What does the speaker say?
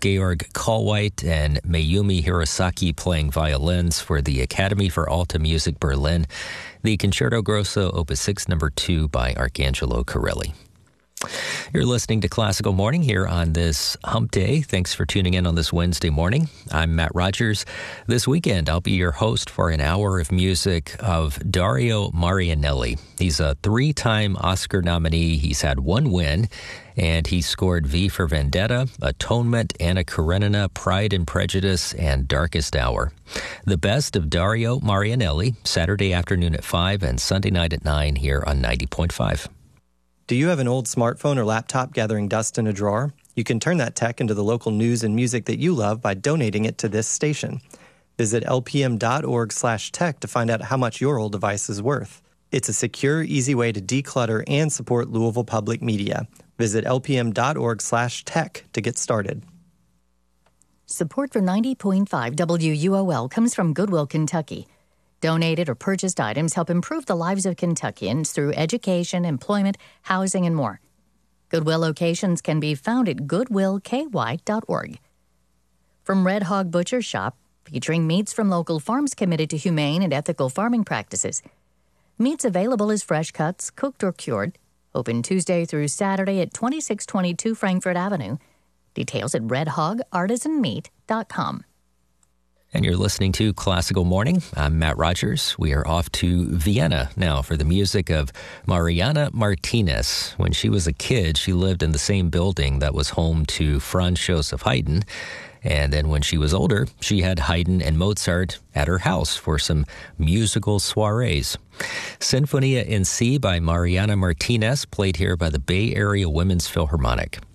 Georg Kallweit and Mayumi Hirosaki playing violins for the Academy for Alta Music Berlin. The Concerto Grosso, Opus 6, number 2 by Arcangelo Corelli. You're listening to Classical Morning here on this hump day. Thanks for tuning in on this Wednesday morning. I'm Matt Rogers. This weekend, I'll be your host for an hour of music of Dario Marianelli. He's a 3-time Oscar nominee. He's had 1 win, and he scored V for Vendetta, Atonement, Anna Karenina, Pride and Prejudice, and Darkest Hour. The best of Dario Marianelli, Saturday afternoon at 5 and Sunday night at 9 here on 90.5. Do you have an old smartphone or laptop gathering dust in a drawer? You can turn that tech into the local news and music that you love by donating it to this station. Visit lpm.org/tech to find out how much your old device is worth. It's a secure, easy way to declutter and support Louisville Public Media. Visit lpm.org/tech to get started. Support for 90.5 WUOL comes from Goodwill, Kentucky. Donated or purchased items help improve the lives of Kentuckians through education, employment, housing, and more. Goodwill locations can be found at goodwillky.org. From Red Hog Butcher Shop, featuring meats from local farms committed to humane and ethical farming practices. Meats available as fresh cuts, cooked or cured. Open Tuesday through Saturday at 2622 Frankfort Avenue. Details at redhogartisanmeat.com. And you're listening to Classical Morning. I'm Matt Rogers. We are off to Vienna now for the music of Mariana Martinez. When she was a kid, she lived in the same building that was home to Franz Joseph Haydn. And then when she was older, she had Haydn and Mozart at her house for some musical soirees. Sinfonia in C by Mariana Martinez, played here by the Bay Area Women's Philharmonic.